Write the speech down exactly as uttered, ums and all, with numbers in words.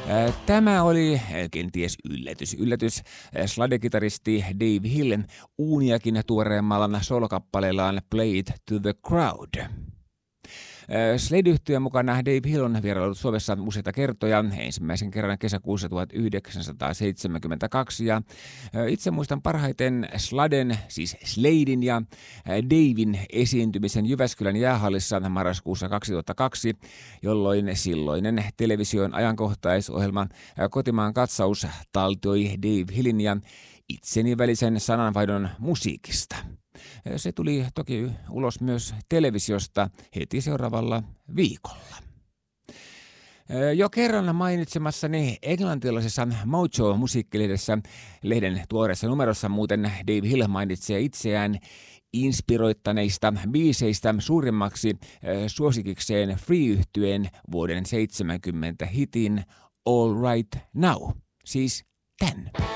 Tämä oli kenties yllätys. Yllätys. Slade-kitaristi Dave Hill uuniakin tuoreemmalla solokappaleellaan Play It to the Crowd. Slade-yhtyeen mukana Dave Hill on vieraillut Suomessa useita kertoja, ensimmäisen kerran kesäkuussa tuhatyhdeksänsataaseitsemänkymmentäkaksi, ja itse muistan parhaiten Sladen, siis Sladen ja Davin esiintymisen Jyväskylän jäähallissa marraskuussa kaksituhattakaksi, jolloin silloinen television ajankohtaisohjelma Kotimaan katsaus taltioi Dave Hillin ja itseni välisen sananvaihdon musiikista. Se tuli toki ulos myös televisiosta heti seuraavalla viikolla. Jo kerran mainitsemassani englantilaisessa Mojo-musiikkilehdessä lehden tuoreessa numerossa muuten Dave Hill mainitsee itseään inspiroittaneista biiseistä suurimmaksi suosikikseen Free-yhtyeen vuoden seitsemänkymmentä hitin All Right Now, siis tän.